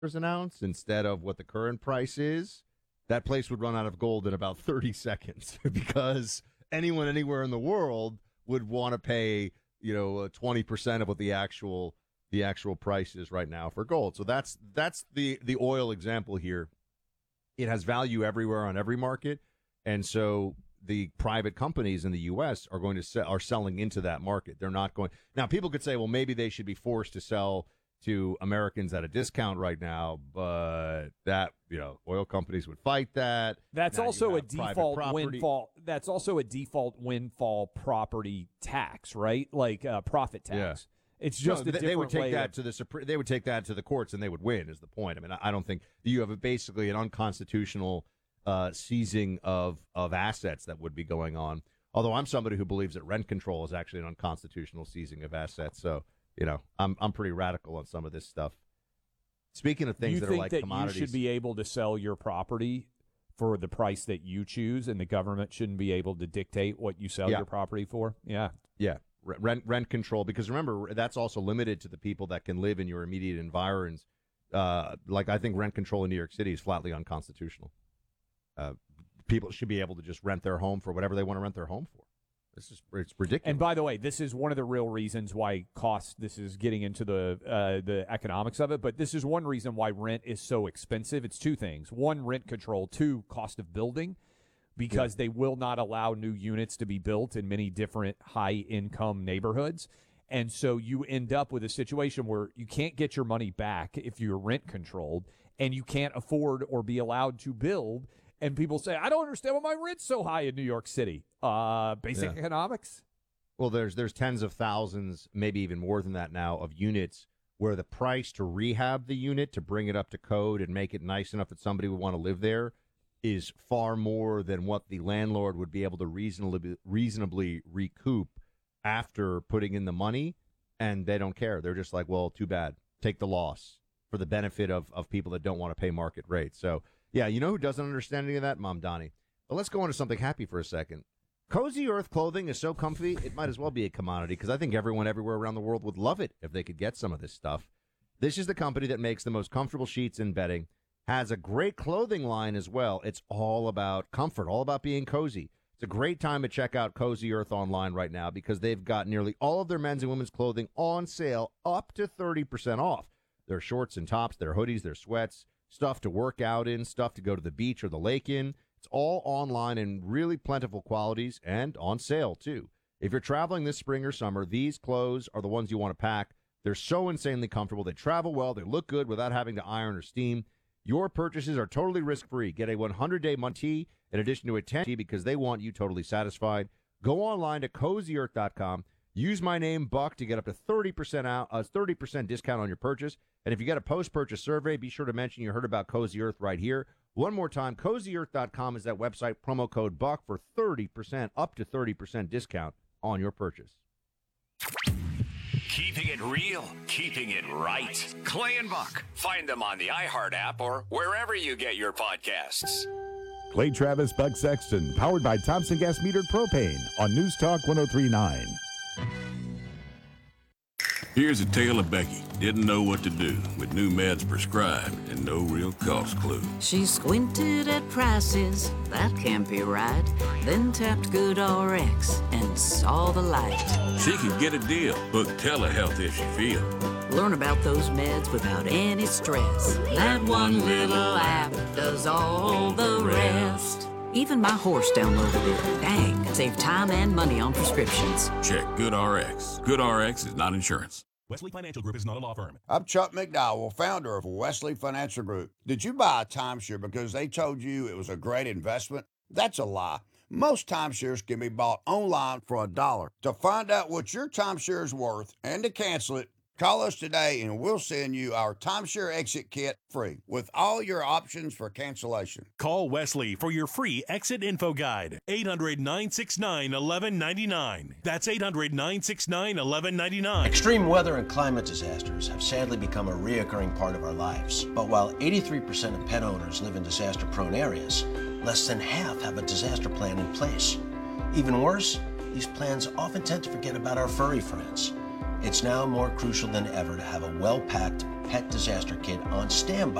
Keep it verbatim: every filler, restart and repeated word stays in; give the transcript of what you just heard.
an ounce instead of what the current price is, that place would run out of gold in about thirty seconds because anyone anywhere in the world would want to pay, you know, twenty percent of what the actual the actual price is right now for gold. So that's that's the the oil example here. It has value everywhere on every market, and so the private companies in the U S are going to sell, are selling into that market. They're not going now. People could say, well, maybe they should be forced to sell to Americans at a discount right now, but that, you know, oil companies would fight that. That's now also a default windfall. That's also a default windfall property tax, right? Like uh, profit tax. Yeah. It's just no, a different they would take way that of, to the Supreme. They would take that to the courts, and they would win. Is the point? I mean, I don't think you have a, basically an unconstitutional uh, seizing of of assets that would be going on. Although I'm somebody who believes that rent control is actually an unconstitutional seizing of assets. So you know, I'm I'm pretty radical on some of this stuff. Speaking of things you that think are like that commodities, you should be able to sell your property for the price that you choose, and the government shouldn't be able to dictate what you sell yeah. your property for. Yeah, yeah. Rent rent control, because remember, that's also limited to the people that can live in your immediate environs. Uh, like I think rent control in New York City is flatly unconstitutional. Uh, people should be able to just rent their home for whatever they want to rent their home for. This is it's ridiculous. And by the way, this is one of the real reasons why cost. This is getting into the uh, the economics of it, but this is one reason why rent is so expensive. It's two things: one, rent control; two, cost of building. Because yeah. they will not allow new units to be built in many different high-income neighborhoods. And so you end up with a situation where you can't get your money back if you're rent-controlled, and you can't afford or be allowed to build. And people say, I don't understand why my rent's so high in New York City. Uh, basic yeah. economics? Well, there's there's tens of thousands, maybe even more than that now, of units where the price to rehab the unit, to bring it up to code and make it nice enough that somebody would want to live there, is far more than what the landlord would be able to reasonably reasonably recoup after putting in the money, and they don't care. They're just like, well, too bad. Take the loss for the benefit of, of people that don't want to pay market rates. So, yeah, you know who doesn't understand any of that? Mom Donnie. But let's go on to something happy for a second. Cozy Earth clothing is so comfy, it might as well be a commodity, because I think everyone everywhere around the world would love it if they could get some of this stuff. This is the company that makes the most comfortable sheets and bedding. Has a great clothing line as well. It's all about comfort, all about being cozy. It's a great time to check out Cozy Earth online right now because they've got nearly all of their men's and women's clothing on sale up to thirty percent off. Their shorts and tops, their hoodies, their sweats, stuff to work out in, stuff to go to the beach or the lake in. It's all online in really plentiful qualities and on sale, too. If you're traveling this spring or summer, these clothes are the ones you want to pack. They're so insanely comfortable. They travel well. They look good without having to iron or steam. Your purchases are totally risk-free. Get a one hundred day money in addition to a ten day because they want you totally satisfied. Go online to cozy earth dot com. Use my name, Buck, to get up to thirty percent out, a thirty percent discount on your purchase. And if you get a post-purchase survey, be sure to mention you heard about Cozy Earth right here. One more time, cozy earth dot com is that website. Promo code Buck for thirty percent, up to thirty percent discount on your purchase. Keeping it real, keeping it right. Clay and Buck. Find them on the iHeart app or wherever you get your podcasts. Clay Travis, Buck Sexton, powered by Thompson Gas Metered Propane on News Talk one oh three point nine. Here's a tale of Becky. Didn't know what to do with new meds prescribed and no real cost clue. She squinted at prices, that can't be right. Then tapped GoodRx and saw the light. She could get a deal. Book telehealth if she feel. Learn about those meds without any stress. That one little app does all the rest. Even my horse downloaded it. Dang, it saved time and money on prescriptions. Check GoodRx. GoodRx is not insurance. Wesley Financial Group is not a law firm. I'm Chuck McDowell, founder of Wesley Financial Group. Did you buy a timeshare because they told you it was a great investment? That's a lie. Most timeshares can be bought online for a dollar. To find out what your timeshare is worth and to cancel it, call us today and we'll send you our timeshare exit kit free with all your options for cancellation. Call Wesley for your free exit info guide. eight hundred, nine six nine, one one nine nine. That's eight hundred, nine six nine, one one nine nine. Extreme weather and climate disasters have sadly become a reoccurring part of our lives. But while eighty-three percent of pet owners live in disaster-prone areas, less than half have a disaster plan in place. Even worse, these plans often tend to forget about our furry friends. It's now more crucial than ever to have a well-packed pet disaster kit on standby